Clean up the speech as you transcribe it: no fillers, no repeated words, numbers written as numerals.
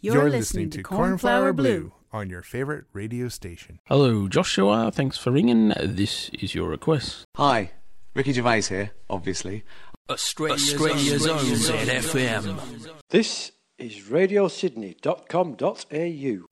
You're listening to Cornflower Blue on your favorite radio station. Hello, Joshua. Thanks for ringing. This is your request. Hi, Ricky Gervais here, obviously. Australia's own ZFM. This is radiosydney.com.au.